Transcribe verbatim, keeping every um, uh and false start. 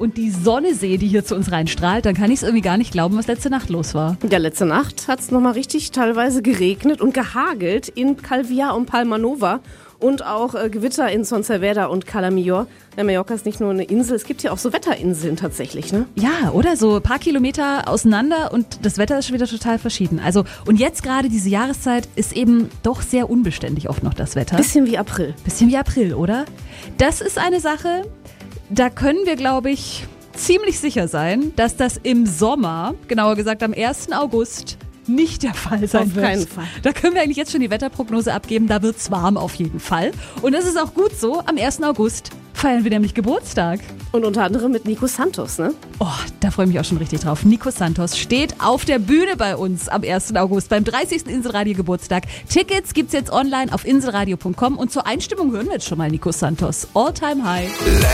und die Sonne sehe, die hier zu uns reinstrahlt, dann kann ich es irgendwie gar nicht glauben, was letzte Nacht los war. Ja, letzte Nacht hat es nochmal richtig teilweise geregnet und gehagelt in Calviá und Palma Nova und auch äh, Gewitter in Son Servera und Cala Millor. Ja, Mallorca ist nicht nur eine Insel, es gibt hier auch so Wetterinseln tatsächlich, ne? Ja, oder? So ein paar Kilometer auseinander und das Wetter ist schon wieder total verschieden. Also, und jetzt gerade diese Jahreszeit ist eben doch sehr unbeständig oft noch das Wetter. Bisschen wie April. Bisschen wie April, oder? Das ist eine Sache, da können wir, glaube ich, ziemlich sicher sein, dass das im Sommer, genauer gesagt am ersten August, nicht der Fall sein auf wird. Auf keinen Fall. Da können wir eigentlich jetzt schon die Wetterprognose abgeben, da wird's warm auf jeden Fall. Und das ist auch gut so, am ersten August feiern wir nämlich Geburtstag. Und unter anderem mit Nico Santos, ne? Oh, da freue ich mich auch schon richtig drauf. Nico Santos steht auf der Bühne bei uns am ersten August beim dreißigsten Inselradio Geburtstag. Tickets gibt's jetzt online auf inselradio punkt com und zur Einstimmung hören wir jetzt schon mal Nico Santos. All Time High.